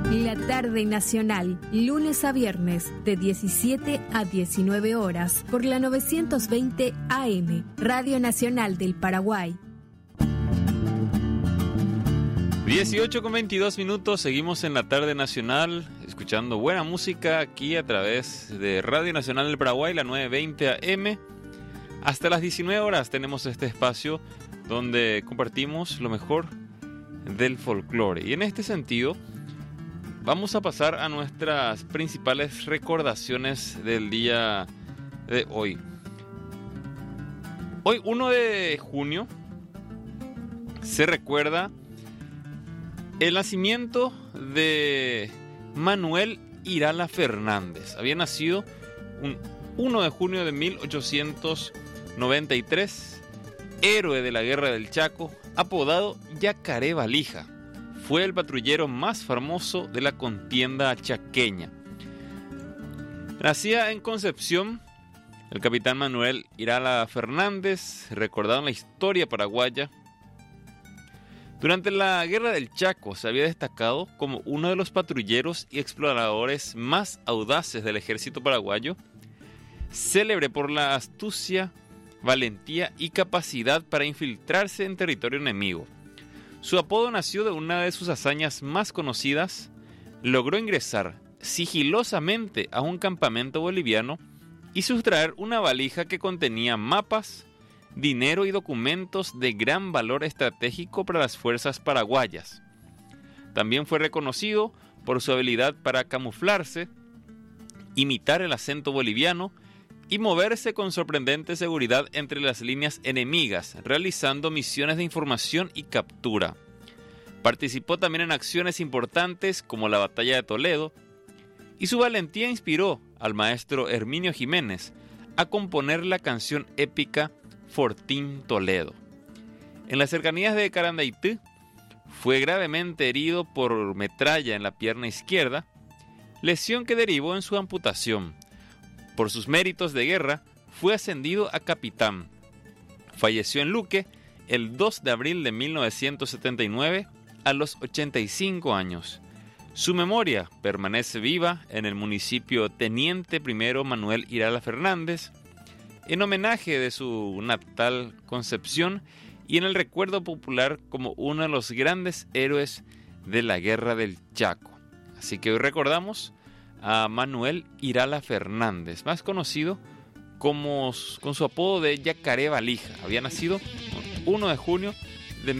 La tarde nacional, lunes a viernes, de 17 a 19 horas, por la 920 AM, Radio Nacional del Paraguay. 18:22, seguimos en la tarde nacional, escuchando buena música aquí a través de Radio Nacional del Paraguay, la 920 AM. Hasta las 19 horas tenemos este espacio donde compartimos lo mejor del folclore. Y en este sentido, vamos a pasar a nuestras principales recordaciones del día de hoy. Hoy, 1 de junio, se recuerda el nacimiento de Manuel Irala Fernández. Había nacido un 1 de junio de 1893, héroe de la Guerra del Chaco, apodado Yacaré Valija. Fue el patrullero más famoso de la contienda chaqueña. Nacía en Concepción, el capitán Manuel Irala Fernández, recordado en la historia paraguaya. Durante la Guerra del Chaco se había destacado como uno de los patrulleros y exploradores más audaces del ejército paraguayo, célebre por la astucia, valentía y capacidad para infiltrarse en territorio enemigo. Su apodo nació de una de sus hazañas más conocidas. Logró ingresar sigilosamente a un campamento boliviano y sustraer una valija que contenía mapas, dinero y documentos de gran valor estratégico para las fuerzas paraguayas. También fue reconocido por su habilidad para camuflarse, imitar el acento boliviano y moverse con sorprendente seguridad entre las líneas enemigas, realizando misiones de información y captura. Participó también en acciones importantes como la Batalla de Toledo, y su valentía inspiró al maestro Herminio Jiménez a componer la canción épica Fortín Toledo. En las cercanías de Carandaití fue gravemente herido por metralla en la pierna izquierda, lesión que derivó en su amputación. Por sus méritos de guerra fue ascendido a capitán. Falleció en Luque el 2 de abril de 1979 a los 85 años. Su memoria permanece viva en el municipio Teniente Primero Manuel Irala Fernández, en homenaje de su natal Concepción y en el recuerdo popular como uno de los grandes héroes de la Guerra del Chaco. Así que hoy recordamos a Manuel Irala Fernández, más conocido con su apodo de Yacaré Valija. Había nacido el 1 de junio de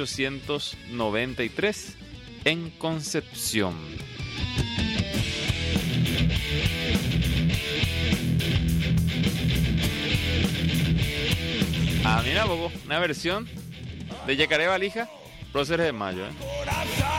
1893 en Concepción. Mira, Bobo, una versión de Yacaré Valija, Próceres de Mayo,